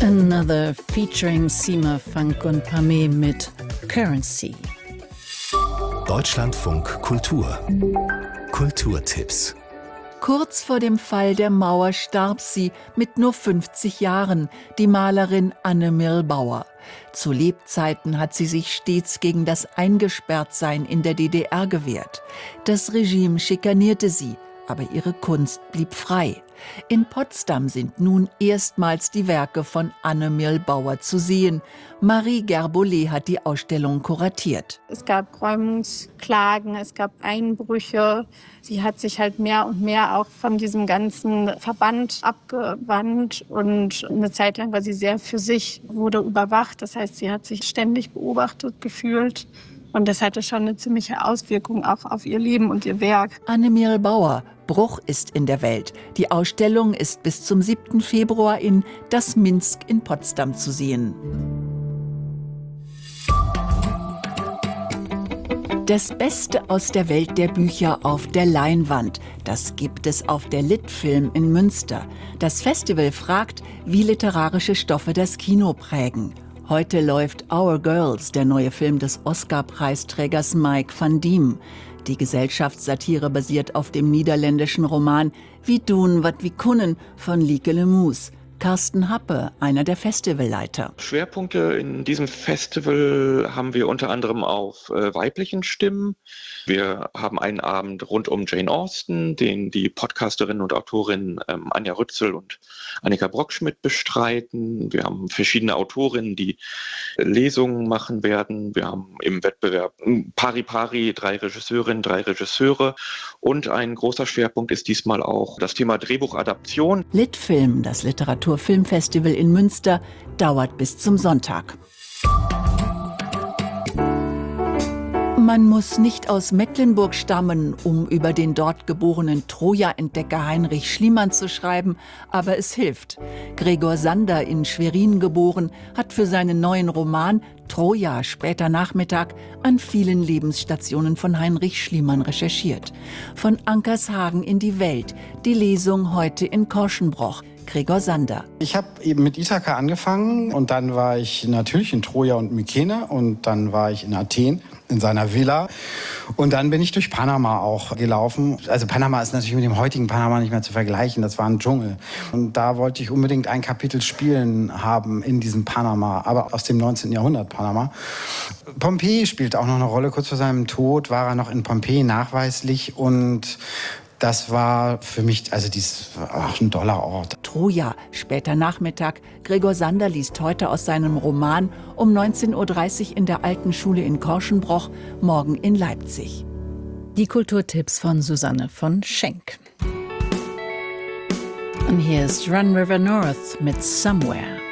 Another featuring Sima Funk und Pamé mit Currency. Deutschlandfunk Kultur. Kulturtipps. Kurz vor dem Fall der Mauer starb sie mit nur 50 Jahren, die Malerin Anne Mirlbauer. Zu Lebzeiten hat sie sich stets gegen das Eingesperrtsein in der DDR gewehrt. Das Regime schikanierte sie, aber ihre Kunst blieb frei. In Potsdam sind nun erstmals die Werke von Anne Mirlbauer zu sehen. Marie Gerbolet hat die Ausstellung kuratiert. Es gab Räumungsklagen, es gab Einbrüche. Sie hat sich halt mehr und mehr auch von diesem ganzen Verband abgewandt. Und eine Zeit lang war sie sehr für sich, wurde überwacht. Das heißt, sie hat sich ständig beobachtet gefühlt. Und das hatte schon eine ziemliche Auswirkung auch auf ihr Leben und ihr Werk. Anne Mirlbauer, Bruch ist in der Welt. Die Ausstellung ist bis zum 7. Februar in Das Minsk in Potsdam zu sehen. Das Beste aus der Welt der Bücher auf der Leinwand, das gibt es auf der Litfilm in Münster. Das Festival fragt, wie literarische Stoffe das Kino prägen. Heute läuft Our Girls, der neue Film des Oscar-Preisträgers Mike van Diem. Die Gesellschaftssatire basiert auf dem niederländischen Roman Wie doen wat wie kunnen von Lieke Lemus. Carsten Happe, einer der Festivalleiter. Schwerpunkte in diesem Festival haben wir unter anderem auf weiblichen Stimmen. Wir haben einen Abend rund um Jane Austen, den die Podcasterin und Autorin Anja Rützel und Annika Brockschmidt bestreiten. Wir haben verschiedene Autorinnen, die Lesungen machen werden. Wir haben im Wettbewerb Pari Pari, 3 Regisseurinnen, 3 Regisseure. Und ein großer Schwerpunkt ist diesmal auch das Thema Drehbuchadaption. Litfilm, das Literaturfilmfestival in Münster, dauert bis zum Sonntag. Man muss nicht aus Mecklenburg stammen, um über den dort geborenen Troja-Entdecker Heinrich Schliemann zu schreiben, aber es hilft. Gregor Sander, in Schwerin geboren, hat für seinen neuen Roman Troja, später Nachmittag, an vielen Lebensstationen von Heinrich Schliemann recherchiert. Von Ankershagen in die Welt, die Lesung heute in Korschenbroich. Gregor Sander. Ich habe eben mit Ithaka angefangen und dann war ich natürlich in Troja und Mykene und dann war ich in Athen in seiner Villa und dann bin ich durch Panama auch gelaufen. Also Panama ist natürlich mit dem heutigen Panama nicht mehr zu vergleichen, das war ein Dschungel. Und da wollte ich unbedingt ein Kapitel spielen haben in diesem Panama, aber aus dem 19. Jahrhundert Panama. Pompeji spielt auch noch eine Rolle, kurz vor seinem Tod war er noch in Pompeji nachweislich und das war für mich, also dies war auch ein toller Ort. Troja, später Nachmittag. Gregor Sander liest heute aus seinem Roman um 19.30 Uhr in der Alten Schule in Korschenbroich, morgen in Leipzig. Die Kulturtipps von Susanne von Schenk. Und hier ist Run River North mit Somewhere.